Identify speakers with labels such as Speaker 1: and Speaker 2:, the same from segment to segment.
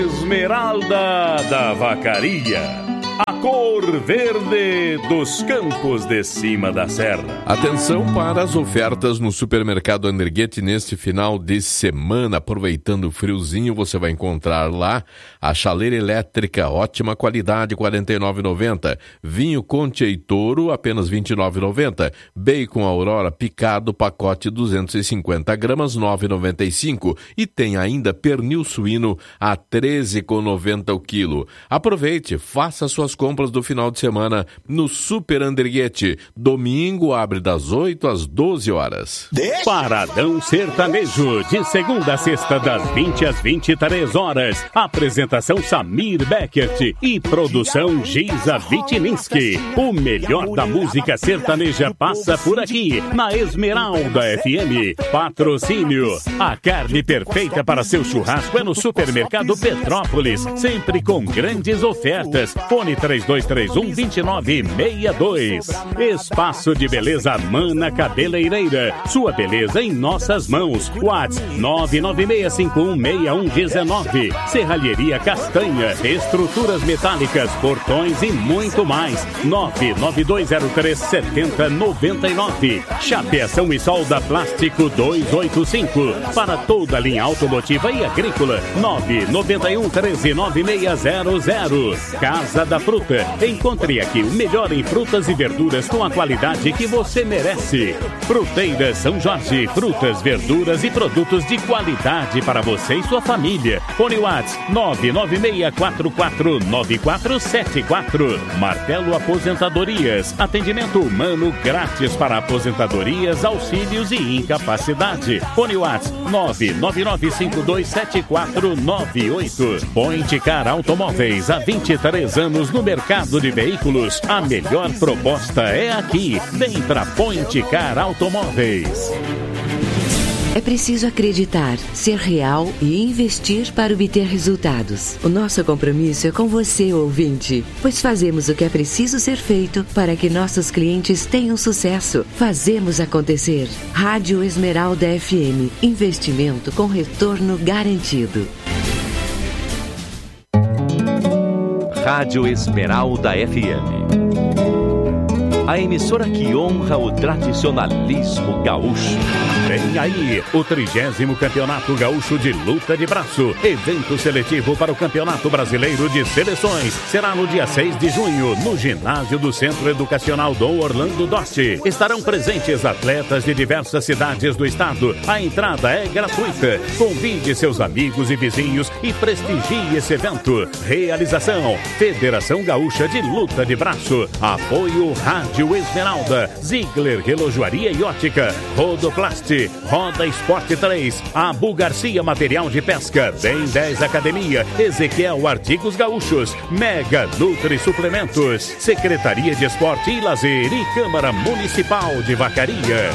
Speaker 1: Esmeralda da Vacaria, a cor verde dos campos de cima da serra.
Speaker 2: Atenção para as ofertas no Supermercado Anderguete neste final de semana. Aproveitando o friozinho, você vai encontrar lá a chaleira elétrica, ótima qualidade, R$ 49,90. Vinho Conte e Toro, apenas R$ 29,90. Bacon Aurora picado, pacote 250 gramas, R$ 9,95. E tem ainda pernil suíno a R$ 13,90 o quilo. Aproveite, faça suas compras do final de semana no Super Anderguete. Domingo abre das 8 às 12 horas.
Speaker 1: Paradão Sertanejo, de segunda a sexta, das 20 às 23 horas. Apresentação Samir Beckert e produção Giza Vitininski. O melhor da música sertaneja passa por aqui, na Esmeralda FM. Patrocínio: a carne perfeita para seu churrasco é no Supermercado Petrópolis, sempre com grandes ofertas. Fone 3231-2962. Espaço de beleza Mana Cabeleireira. Sua beleza em nossas mãos. WhatsApp 996516119. Serralheria Castanha. Estruturas metálicas, portões e muito mais. 992037099. Chapeação e solda plástico 285. Para toda a linha automotiva e agrícola. 991139600. Casa da Fruta. Encontre aqui o melhor em frutas e verduras com a qualidade que você merece. Fruteira São Jorge, frutas, verduras e produtos de qualidade para você e sua família. Fone WhatsApp 996449474. Martelo Aposentadorias, atendimento humano grátis para aposentadorias, auxílios e incapacidade. Fone WhatsApp 999527498. Point Car Automóveis, há 23 anos no mercado de veículos. A melhor proposta é aqui. Vem pra Point Car Automóveis.
Speaker 3: É preciso acreditar, ser real e investir para obter resultados. O nosso compromisso é com você, ouvinte, pois fazemos o que é preciso ser feito para que nossos clientes tenham sucesso. Fazemos acontecer. Rádio Esmeralda FM. Investimento com retorno garantido.
Speaker 4: Rádio Esmeralda FM. A emissora que honra o tradicionalismo gaúcho.
Speaker 1: Vem aí o 30º Campeonato Gaúcho de Luta de Braço. Evento seletivo para o Campeonato Brasileiro de Seleções. Será no dia 6 de junho, no ginásio do Centro Educacional Dom Orlando Dosti. Estarão presentes atletas de diversas cidades do estado. A entrada é gratuita. Convide seus amigos e vizinhos e prestigie esse evento. Realização: Federação Gaúcha de Luta de Braço. Apoio Rádio Esmeralda, Ziegler Relojoaria e Ótica, Rodoplast, Roda Esporte 3, Abu Garcia Material de Pesca, Bem 10 Academia, Ezequiel Artigos Gaúchos, Mega Nutri Suplementos, Secretaria de Esporte e Lazer e Câmara Municipal de Vacaria.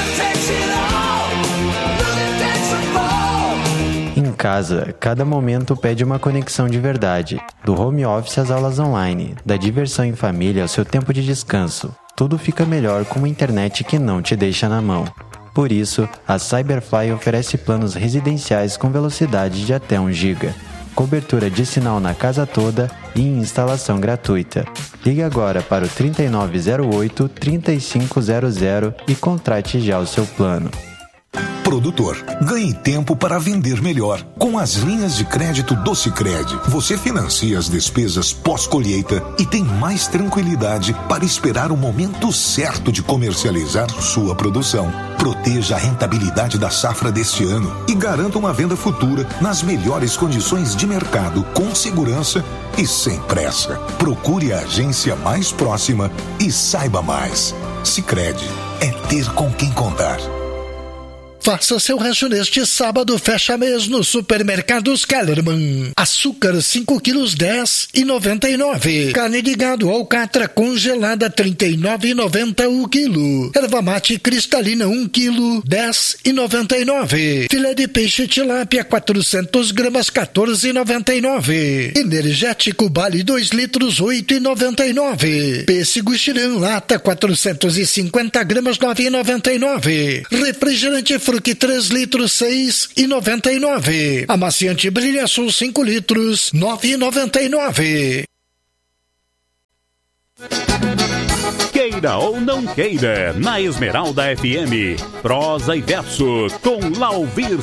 Speaker 5: Em casa, cada momento pede uma conexão de verdade. Do home office às aulas online, da diversão em família ao seu tempo de descanso. Tudo fica melhor com uma internet que não te deixa na mão. Por isso, a Cyberfly oferece planos residenciais com velocidade de até 1 GB. Cobertura de sinal na casa toda e instalação gratuita. Ligue agora para o 3908-3500 e contrate já o seu plano.
Speaker 6: Produtor, ganhe tempo para vender melhor. Com as linhas de crédito do Sicredi, você financia as despesas pós-colheita e tem mais tranquilidade para esperar o momento certo de comercializar sua produção. Proteja a rentabilidade da safra deste ano e garanta uma venda futura nas melhores condições de mercado, com segurança e sem pressa. Procure a agência mais próxima e saiba mais. Sicredi é ter com quem contar.
Speaker 7: Faça seu rancho neste sábado, fecha mês no Supermercados Kellerman. Açúcar 5 quilos 10,99. Carne de gado alcatra congelada 39,90 o quilo. Erva mate cristalina 1 quilo 10,99. Filé de peixe tilápia 400 gramas 14,99. Energético Bali 2 litros 8,99. Pêssego Xirã lata 450 gramas 9,99. Refrigerante Fruc 3 litros 6,99. Amaciante Brilha Sul 5 litros 9,99.
Speaker 1: Queira ou não queira, na Esmeralda FM, prosa e verso com Lauvir